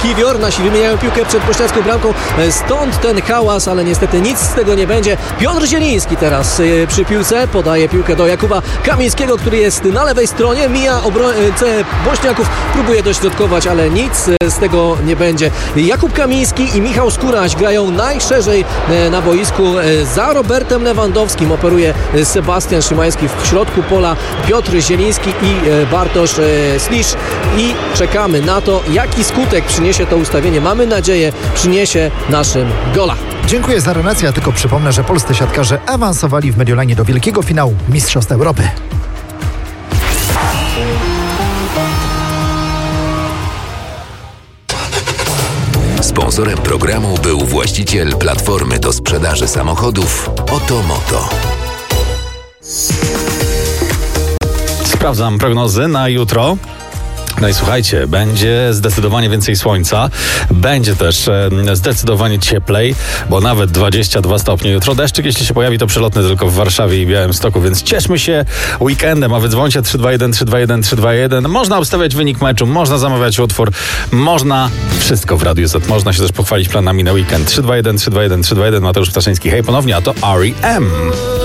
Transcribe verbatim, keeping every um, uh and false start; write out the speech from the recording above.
Kiwior. Nasi wymieniają piłkę przed pośladką bramką. Stąd ten hałas, ale niestety nic z tego nie będzie. Piotr Zieliński teraz przy piłce. Podaje piłkę do Jakuba Kamińskiego, który jest na lewej stronie. Mija obrońcę Bośniaków. Próbuje dośrodkować, ale nic z tego nie będzie. Jakub Kamiński i Michał Skóraś grają najszerzej na boisku. Za Robertem Lewandowskim operuje Sebastian Szymański, w środku pola Piotr Zieliński i Bartosz Slisz. I czekamy na to, jaki skutek przyniesie to ustawienie. Mamy nadzieję, przyniesie naszym gola. Dziękuję za relację, a tylko przypomnę, że polscy siatkarze awansowali w Mediolanie do wielkiego finału Mistrzostw Europy. Sponsorem programu był właściciel platformy do sprzedaży samochodów Otomoto. Sprawdzam prognozy na jutro. No i słuchajcie, będzie zdecydowanie więcej słońca, będzie też e, zdecydowanie cieplej, bo nawet dwadzieścia dwa stopnie jutro. Deszczyk, jeśli się pojawi, to przelotny tylko w Warszawie i Białymstoku, więc cieszmy się weekendem, a wy dzwońcie trzy dwa jeden, trzy dwa jeden, trzy dwa jeden. Można obstawiać wynik meczu, można zamawiać utwór, można wszystko w Radiu Z. Można się też pochwalić planami na weekend. trzy dwa jeden, trzy dwa jeden, trzy dwa jeden. Mateusz Ptaszyński, hej ponownie, a to R E M.